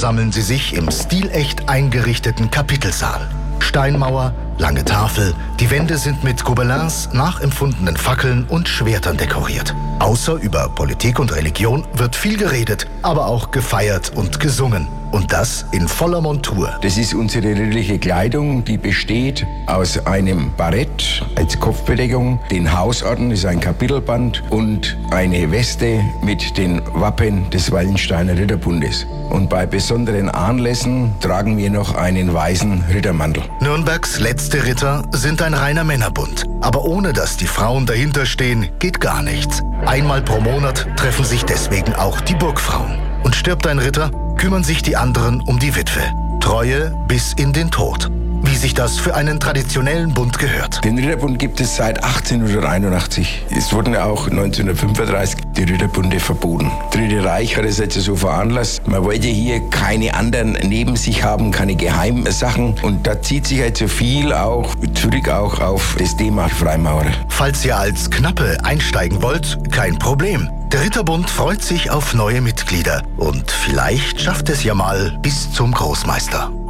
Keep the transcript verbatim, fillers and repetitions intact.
sammeln sie sich im stilecht eingerichteten Kapitelsaal. Steinmauer, lange Tafel, die Wände sind mit Gobelins, nachempfundenen Fackeln und Schwertern dekoriert. Außer über Politik und Religion wird viel geredet, aber auch gefeiert und gesungen. Und das in voller Montur. Das ist unsere ritterliche Kleidung, die besteht aus einem Barett als Kopfbedeckung, den Hausorden ist ein Kapitelband und eine Weste mit den Wappen des Wallensteiner Ritterbundes. Und bei besonderen Anlässen tragen wir noch einen weißen Rittermantel. Nürnbergs letzte Ritter sind ein reiner Männerbund. Aber ohne dass die Frauen dahinter stehen, geht gar nichts. Einmal pro Monat treffen sich deswegen auch die Burgfrauen. Und stirbt ein Ritter, kümmern sich die anderen um die Witwe. Treue bis in den Tod. Wie sich das für einen traditionellen Bund gehört. Den Ritterbund gibt es seit achtzehnhunderteinundachtzig. Es wurden auch neunzehnhundertfünfunddreißig die Ritterbunde verboten. Das Dritte Reich hat es jetzt so veranlasst. Man wollte hier keine anderen neben sich haben, keine Geheimsachen. Und da zieht sich halt so viel auch zurück auch auf das Thema Freimaurer. Falls ihr als Knappe einsteigen wollt, kein Problem. Der Ritterbund freut sich auf neue Mitglieder. Und vielleicht schafft es ja mal bis zum Großmeister.